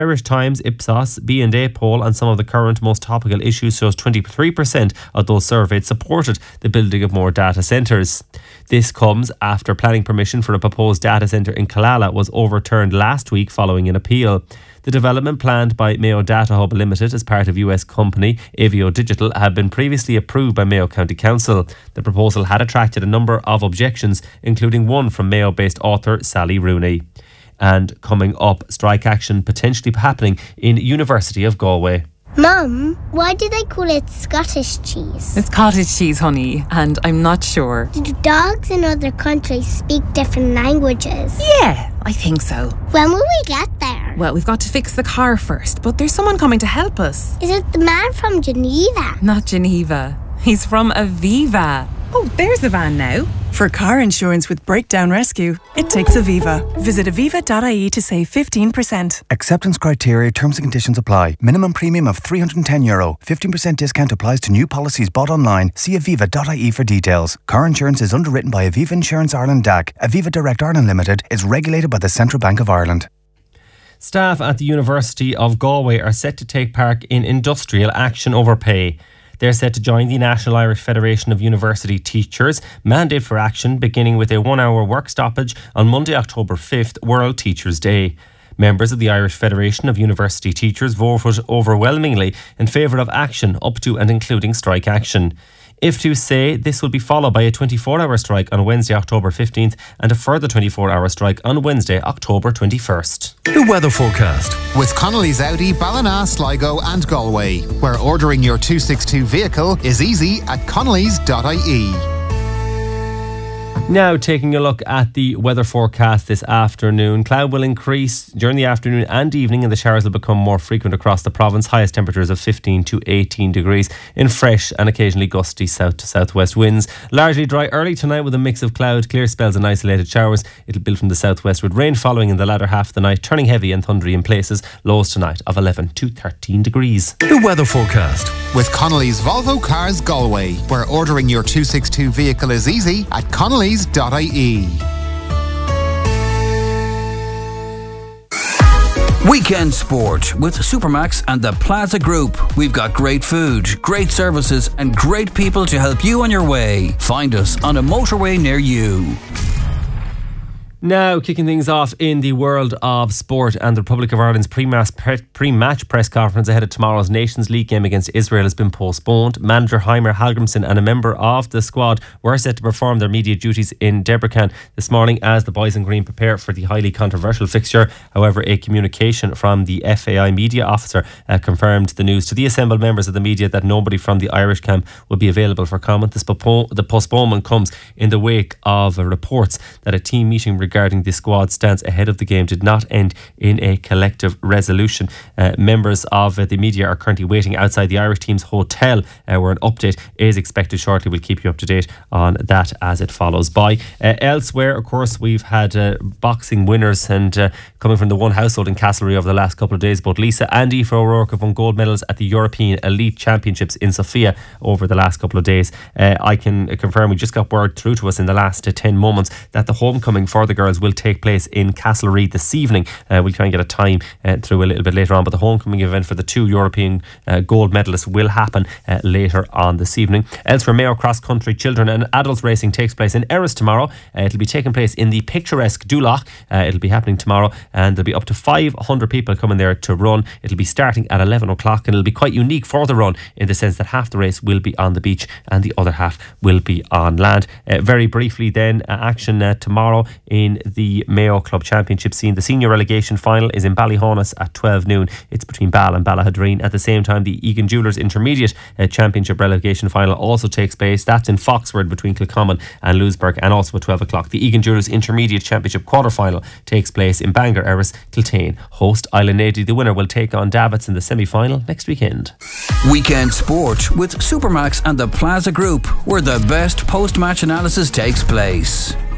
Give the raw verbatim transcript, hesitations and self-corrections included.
Irish Times, Ipsos, B and A poll on some of the current most topical issues shows twenty-three percent of those surveyed supported the building of more data centres. This comes after planning permission for a proposed data centre in Killala was overturned last week following an appeal. The development planned by Mayo Data Hub Limited as part of U S company Avio Digital had been previously approved by Mayo County Council. The proposal had attracted a number of objections, including one from Mayo-based author Sally Rooney. And coming up, strike action potentially happening in University of Galway. Mum, why do they call it Scottish cheese? It's cottage cheese, honey, and I'm not sure. Do dogs in other countries speak different languages? Yeah, I think so. When will we get there? Well, we've got to fix the car first, but there's someone coming to help us. Is it the man from Geneva? Not Geneva. He's from Aviva. Oh, there's the van now. For car insurance with breakdown rescue, it takes Aviva. Visit aviva dot I E to save fifteen percent. Acceptance criteria, terms and conditions apply. Minimum premium of three hundred ten euro. fifteen percent discount applies to new policies bought online. See aviva dot I E for details. Car insurance is underwritten by Aviva Insurance Ireland D A C. Aviva Direct Ireland Limited is regulated by the Central Bank of Ireland. Staff at the University of Galway are set to take part in industrial action over pay. They're set to join the National Irish Federation of University Teachers' mandate for action, beginning with a one-hour work stoppage on Monday, October fifth, World Teachers' Day. Members of the Irish Federation of University Teachers voted overwhelmingly in favour of action up to and including strike action. I F T U say this will be followed by a twenty-four hour strike on Wednesday, October fifteenth and a further twenty-four hour strike on Wednesday, October twenty-first. The weather forecast. With Connolly's Audi, Ballina, Sligo and Galway, where ordering your two sixty-two vehicle is easy at connellys dot I E. Now taking a look at the weather forecast this afternoon. Cloud will increase during the afternoon and evening and the showers will become more frequent across the province. Highest temperatures of fifteen to eighteen degrees in fresh and occasionally gusty south to southwest winds. Largely dry early tonight with a mix of cloud, clear spells and isolated showers. It'll build from the southwest with rain following in the latter half of the night, turning heavy and thundery in places. Lows tonight of eleven to thirteen degrees. The weather forecast. With Connolly's Volvo Cars Galway, where ordering your two sixty-two vehicle is easy at connellys dot I E. Weekend sport with Supermax and the Plaza Group. We've got great food, great services and great people to help you on your way. Find us on a motorway near you. Now, kicking things off in the world of sport, and the Republic of Ireland's pre-match press conference ahead of tomorrow's Nations League game against Israel has been postponed. Manager Heimer Hallgrimsson and a member of the squad were set to perform their media duties in Debrecen this morning as the Boys in Green prepare for the highly controversial fixture. However, a communication from the F A I media officer uh, confirmed the news to the assembled members of the media that nobody from the Irish camp would be available for comment. This popo- the postponement comes in the wake of uh, reports that a team meeting regarding the squad stance ahead of the game did not end in a collective resolution. Uh, members of uh, the media are currently waiting outside the Irish team's hotel uh, where an update is expected shortly. We'll keep you up to date on that as it follows by. Uh, elsewhere, of course, we've had uh, boxing winners and uh, coming from the one household in Castlereagh over the last couple of days. Both Lisa and Aoife O'Rourke have won gold medals at the European Elite Championships in Sofia over the last couple of days. Uh, I can confirm we just got word through to us in the last uh, ten moments that the homecoming for the girls will take place in Castlereagh this evening. Uh, we'll try and get a time uh, through a little bit later on, but the homecoming event for the two European uh, gold medalists will happen uh, later on this evening. Elsewhere, Mayo Cross Country Children and Adults Racing takes place in Erris tomorrow. Uh, it'll be taking place in the picturesque Dulach. Uh, it'll be happening tomorrow and there'll be up to five hundred people coming there to run. It'll be starting at eleven o'clock and it'll be quite unique for the run in the sense that half the race will be on the beach and the other half will be on land. Uh, very briefly then, uh, action uh, tomorrow in the Mayo Club Championship scene. The senior relegation final is in Ballyhonus at twelve noon. It's between Ball and Ballahadreen. At the same time, the Egan Jewellers Intermediate uh, Championship relegation final also takes place. That's in Foxford between Kilcommon and Louisburg, and also at twelve o'clock. The Egan Jewellers Intermediate Championship quarter final takes place in Bangor, Erris. Kiltane host Island Nady. The winner will take on Davits in the semi-final next weekend. Weekend sport with Supermax and the Plaza Group, where the best post-match analysis takes place.